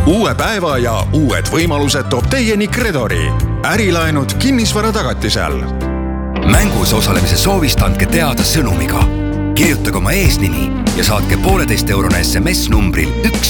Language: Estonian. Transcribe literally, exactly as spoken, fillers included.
Uue päeva ja uued võimalused toob teieni Credori. Ärilaenud kinnisvara tagatisel. Mängus osalemise soovist andke teada sõnumiga. Kirjutage oma eesnimi ja saatke pooleteist eurone S M S numbril üks